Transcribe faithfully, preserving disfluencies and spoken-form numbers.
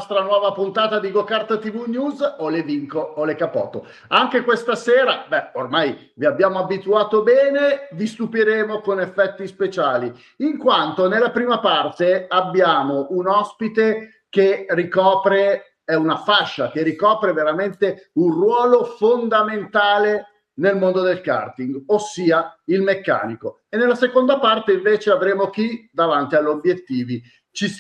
nostra nuova puntata di GoKart T V News, o le vinco o le capoto. Anche questa sera, beh, ormai vi abbiamo abituato bene, vi stupiremo con effetti speciali, in quanto nella prima parte abbiamo un ospite che ricopre, è una fascia che ricopre veramente un ruolo fondamentale nel mondo del karting, ossia il meccanico. E nella seconda parte invece avremo chi davanti agli obiettivi ci